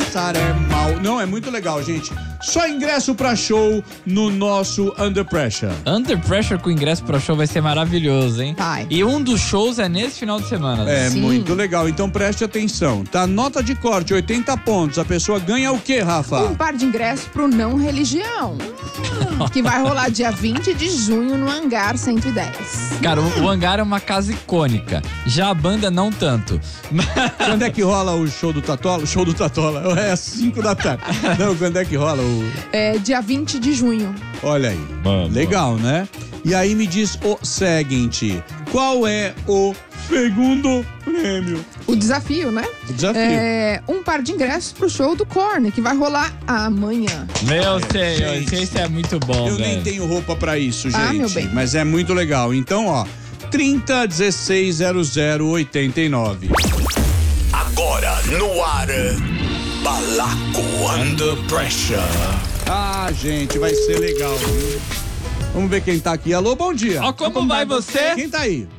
passar é mal. Não, é muito legal, gente. Só ingresso pra show no nosso Under Pressure. Under Pressure com ingresso pra show vai ser maravilhoso, hein? Vai. E um dos shows é nesse final de semana. É Sim. muito legal, então preste atenção. Tá, nota de corte, 80 pontos. A pessoa ganha o quê, Rafa? Um par de ingressos pro Não Religião, que vai rolar dia 20 de junho no Hangar 110. Cara, o Hangar é uma casa icônica. Já a banda não tanto. Quando é que rola o show do Tatola? O show do Tatola é às 5 da tarde. Não, quando é que rola o... É dia 20 de junho. Olha aí, legal, né? E aí me diz o seguinte, qual é o segundo prêmio? O desafio, né? O desafio. É um par de ingressos pro show do Korn, que vai rolar amanhã. Meu Senhor, gente. isso é muito bom, Eu velho. nem tenho roupa pra isso, gente. Ah, meu bem. Mas é muito legal. Então, ó, 30 16 00 89. Agora no ar, Balaco Under Pressure. Ah, gente, vai ser legal, viu? Vamos ver quem tá aqui. Alô, bom dia. Ó, como vai você? Quem tá aí?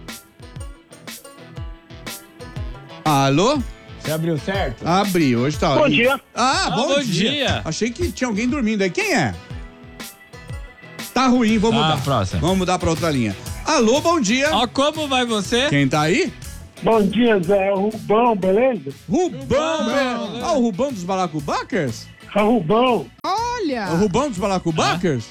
Alô? Você abriu certo? Abri, hoje tá. Bom dia. Ah, bom dia. Achei que tinha alguém dormindo aí. Quem é? Tá ruim, vamos mudar. Próximo. Vamos mudar pra outra linha. Alô, bom dia. Ó, como vai você? Quem tá aí? Bom dia, Zé. Rubão, beleza? Rubão, é. Ah, o Rubão dos Balacubacers? Rubão. Olha! É o Rubão dos Balacubacers?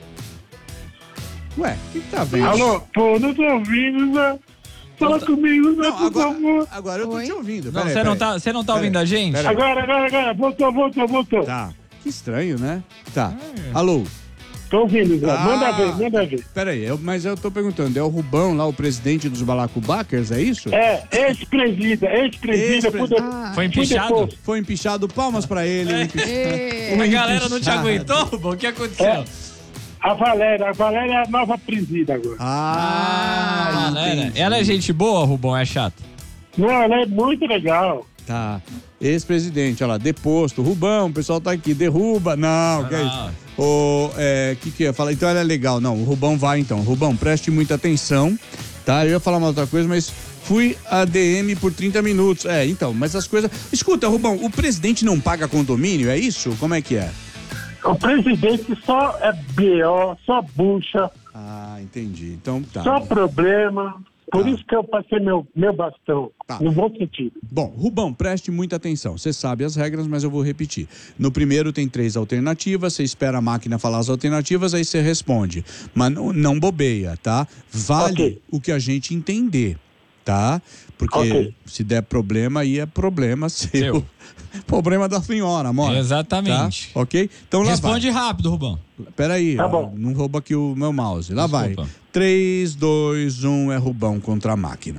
Ué, o que tá vendo? Alô, pô, não tô ouvindo, Zé. Fala comigo, Zé, Não, por favor. agora eu tô Oi? te ouvindo. Não, Peraí, você não tá ouvindo a gente? Pera aí. Agora. Voltou. Tá. Que estranho, né? Tá. Alô? Tô ouvindo, Zé. Ah. Manda ver. Peraí, mas eu tô perguntando, é o Rubão lá, o presidente dos Balacubacers, é isso? É, ex-presida, Foi empichado? Foi empichado, palmas pra ele. Ê, A galera não te empichado. aguentou? Rubão? O que aconteceu? A Valéria é a nova presida agora. Ah, entendi. Ela é gente boa, Rubão? É chata? Não, ela é muito legal. Tá. Ex-presidente, olha lá, deposto. Rubão, o pessoal tá aqui, derruba. Não, que é isso? Que eu ia falar? Então ela é legal. Não, o Rubão vai então. Rubão, preste muita atenção, tá? Eu ia falar uma outra coisa, mas fui a DM por 30 minutos. É, então, mas as coisas... Escuta, Rubão, o presidente não paga condomínio, é isso? Como é que é? O presidente só é B.O., só bucha, Ah, entendi. Então tá. só problema. Por Tá. isso que eu passei meu bastão, Tá. no bom sentido. Bom, Rubão, preste muita atenção. Você sabe as regras, mas eu vou repetir. No primeiro tem 3 alternativas, você espera a máquina falar as alternativas, aí você responde. Mas não bobeia, tá? Vale Ok. o que a gente entender, tá? Porque Ok. se der problema, aí é problema seu. Seu. Problema da senhora, amor. Exatamente. Tá? Ok? Então lá Responde rápido, Rubão. vai. Peraí, Tá ó, bom. não rouba aqui o meu mouse. Lá Desculpa. vai. 3, 2, 1, é Rubão contra a máquina.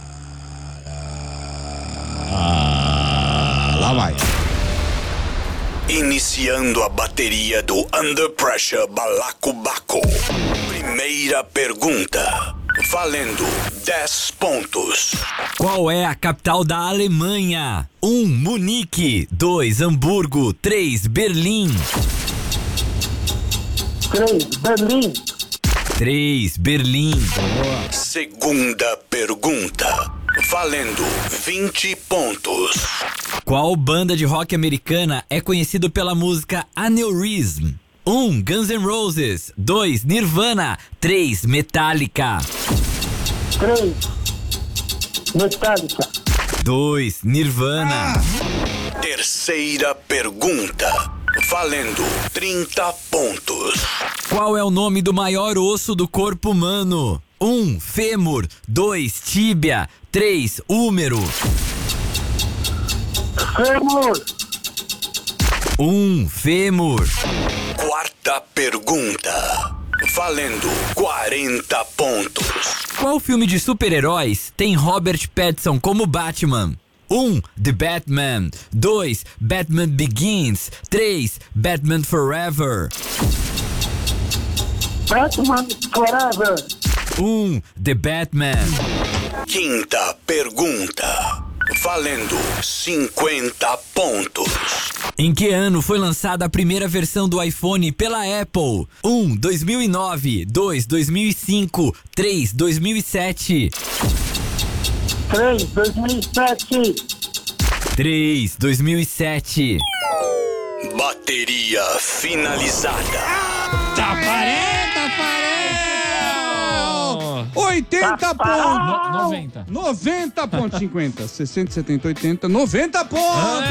Lá vai. Iniciando a bateria do Under Pressure Balacobaco. Primeira pergunta. Valendo 10 pontos. Qual é a capital da Alemanha? 1. Munique. 2. Hamburgo. 3. Berlim. 3. Berlim. Segunda pergunta. Valendo 20 pontos. Qual banda de rock americana é conhecido pela música Aneurysm? 1. Guns N' Roses. 2. Nirvana. 3. Metallica. 2. Nirvana. Terceira pergunta. Valendo 30 pontos. Qual é o nome do maior osso do corpo humano? 1. Fêmur. 2. Tíbia. 3. Húmero. 1. Fêmur. Quarta pergunta. Valendo 40 pontos. Qual filme de super-heróis tem Robert Pattinson como Batman? 1. The Batman. 2. Batman Begins. 3. Batman Forever. Batman Forever. 1. The Batman. Quinta pergunta. Valendo 50 pontos. Em que ano foi lançada a primeira versão do iPhone pela Apple? 1. 2009. 2. 2005. 3. 2007. 2007. 3, 2007. Bateria finalizada. Taparé! 80 pontos. 90. 90 pontos, 50, 60, 70, 80, 90 pontos.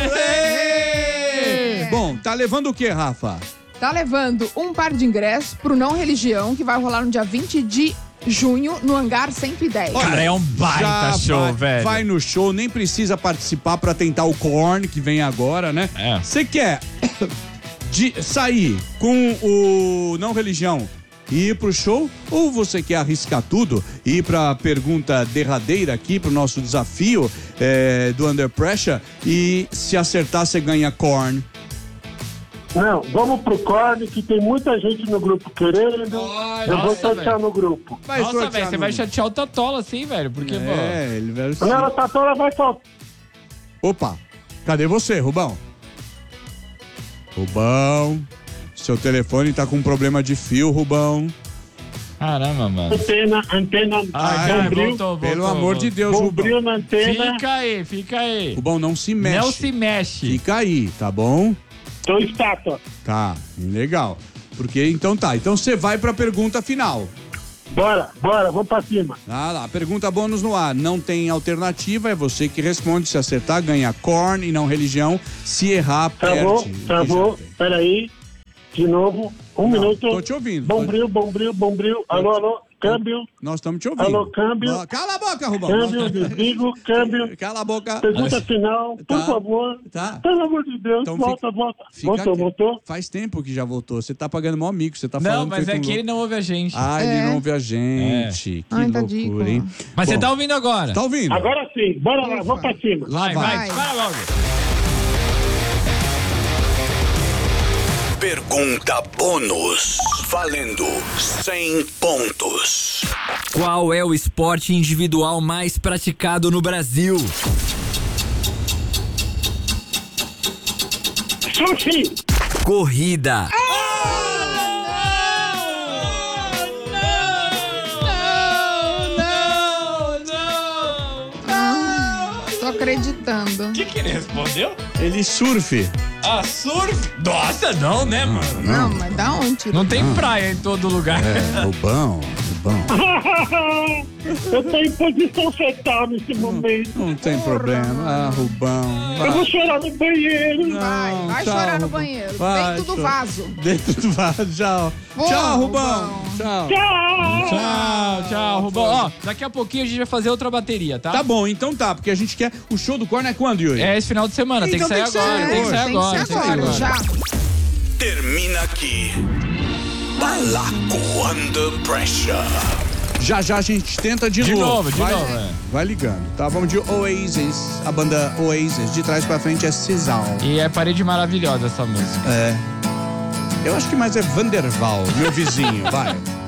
Êêê! Bom, tá levando o que, Rafa? Tá levando um par de ingressos pro Não Religião, que vai rolar no dia 20 de junho, no Hangar 110. Cara, é um baita show, velho. Vai no show, nem precisa participar pra tentar o Korn, que vem agora, né? É. Você quer sair com o Não Religião e ir pro show? Ou você quer arriscar tudo e ir pra pergunta derradeira aqui, pro nosso desafio do Under Pressure, e se acertar você ganha Korn? Não, vamos pro Korn, que tem muita gente no grupo querendo. Eu vou sortear no grupo. Nossa, velho, você vai chatear o Tatola assim, velho. Porque, ele vai... Não, a Tatola vai faltar. Opa, cadê você, Rubão? Rubão, seu telefone tá com problema de fio, Rubão. Caramba, mano. Antena, bombril. Voltou. Pelo amor de Deus, Bombril Rubão. na antena. Fica aí. Rubão, não se mexe. Não se mexe. Fica aí, tá bom? Tô estátua. Tá, legal. Porque, então tá. Então você vai pra pergunta final. Bora, vamos pra cima. Ah lá, pergunta bônus no ar. Não tem alternativa, é você que responde. Se acertar, ganha Korn e Não Religião. Se errar, perde. Travou. Peraí. De novo. Um minuto. Tô te ouvindo. Bombril. Alô. Câmbio. Nós estamos te ouvindo. Alô, câmbio. Cala a boca, Rubão. Câmbio, desligo, câmbio. Cala a boca. Pergunta final, por Tá. favor. Tá. Pelo amor de Deus, Então volta. Fica aqui. Voltou. Faz tempo que já voltou. Você tá pagando mó mico. Você tá Não, falando mas feito é um que louco. ele não ouve a gente. Ele não ouve a gente. Que Ai, loucura, tadinho. hein? Mas você Bom, tá ouvindo agora. Tá ouvindo? Agora sim, bora lá, vamos pra cima. Lá vai. Vai. Para logo. Pergunta bônus. Valendo 100 pontos. Qual é o esporte individual mais praticado no Brasil? Sushi. Corrida. Tô acreditando. O que ele respondeu? Ele surfe. Surf? Nossa, não, né, mano? Não, mas da onde? Não tem praia em todo lugar. Rubão. Eu tô em posição fetal nesse momento. Não tem problema. Rubão. Eu vou chorar no banheiro. Vai tchau, chorar no Rubão. banheiro. Vai, Dentro do chora. vaso. Dentro do vaso. Tchau. Boa, Tchau, Rubão. Rubão. Tchau. Tchau, Rubão. Ó, daqui a pouquinho a gente vai fazer outra bateria, tá? Tá bom, então tá, porque a gente quer. O show do Korn é quando, Yuri? É esse final de semana, tem que Então sair tem que agora. sair Tem que sair hoje. agora. Tem que ser agora, já. Termina aqui. Balaco Under Pressure. Já a gente tenta de novo. De novo, é. Vai ligando, tá? Vamos de Oasis. A banda Oasis. De trás pra frente é Sisal. E é parede maravilhosa essa música. É. Eu acho que mais é Vanderval, meu vizinho. Vai.